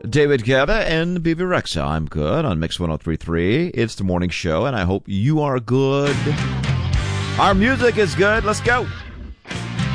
David Guetta and Bebe Rexha. I'm good on Mix 103.3. It's the morning show, and I hope you are good. Our music is good. Let's go.